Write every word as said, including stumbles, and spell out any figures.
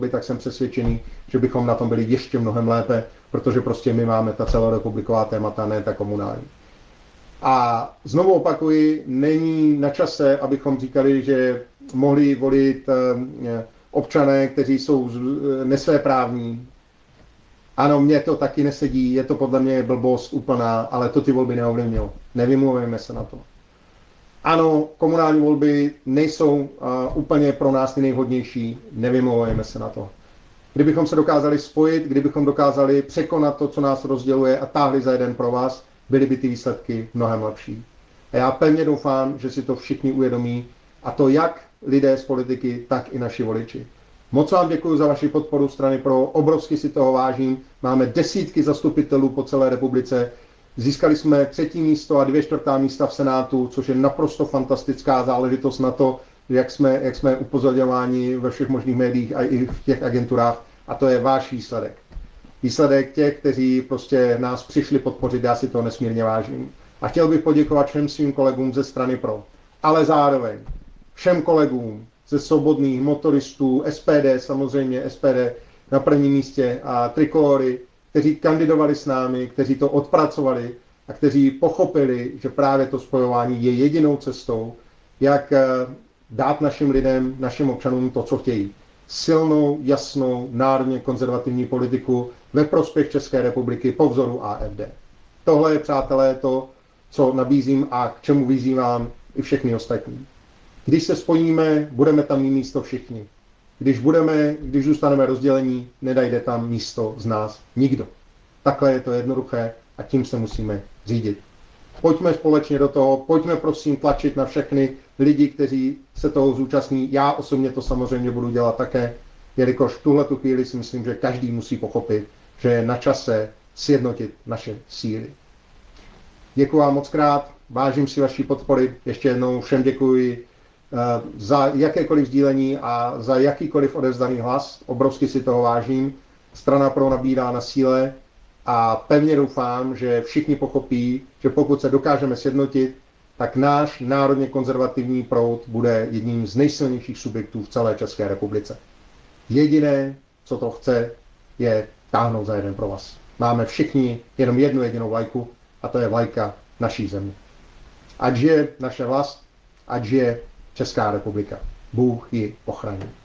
tak jsem přesvědčený, že bychom na tom byli ještě mnohem lépe, protože prostě my máme ta celorepubliková témata, ne ta komunální. A znovu opakuji, není na čase, abychom říkali, že mohli volit občané, kteří jsou nesvéprávní. Ano, mně to taky nesedí, je to podle mě blbost úplná, ale to ty volby neovlivnilo. Nevymluvujeme se na to. Ano, komunální volby nejsou uh, úplně pro nás ty nejvhodnější, nevymlouvejme se na to. Kdybychom se dokázali spojit, kdybychom dokázali překonat to, co nás rozděluje a táhli za jeden pro vás, byly by ty výsledky mnohem lepší. A já pevně doufám, že si to všichni uvědomí, a to jak lidé z politiky, tak i naši voliči. Moc vám děkuji za vaši podporu Strany pro, obrovsky si toho vážím. Máme desítky zastupitelů po celé republice. Získali jsme třetí místo a dvě čtvrtá místa v Senátu, což je naprosto fantastická záležitost na to, jak jsme, jak jsme upozorňováni ve všech možných médiích a i v těch agenturách. A to je váš výsledek. Výsledek těch, kteří prostě nás přišli podpořit, já si to nesmírně vážím. A chtěl bych poděkovat všem svým kolegům ze Strany pro. Ale zároveň všem kolegům ze Svobodných, motoristů, S P D, samozřejmě S P D na prvním místě a Trikolory, kteří kandidovali s námi, kteří to odpracovali a kteří pochopili, že právě to spojování je jedinou cestou, jak dát našim lidem, našim občanům to, co chtějí. Silnou, jasnou, národně konzervativní politiku ve prospěch České republiky po vzoru A F D. Tohle je, přátelé, to, co nabízím a k čemu vyzývám i všechny ostatní. Když se spojíme, budeme tam mít místo všichni. Když budeme, když zůstaneme rozdělení, nedajde tam místo z nás nikdo. Takhle je to jednoduché a tím se musíme řídit. Pojďme společně do toho, pojďme prosím tlačit na všechny lidi, kteří se toho zúčastní. Já osobně to samozřejmě budu dělat také, jelikož v tuhletu chvíli si myslím, že každý musí pochopit, že je na čase sjednotit naše síly. Děkuji vám moc krát, vážím si vaší podpory, ještě jednou všem děkuji za jakékoliv sdílení a za jakýkoliv odevzdaný hlas. Obrovsky si toho vážím. Strana pro nabírá na síle a pevně doufám, že všichni pochopí, že pokud se dokážeme sjednotit, tak náš národně konzervativní proud bude jedním z nejsilnějších subjektů v celé České republice. Jediné, co to chce, je táhnout za jeden pro vás. Máme všichni jenom jednu jedinou vlajku a to je vlajka naší země. Ať žije naše vlast, ať žije Česká republika. Bůh ji ochrání.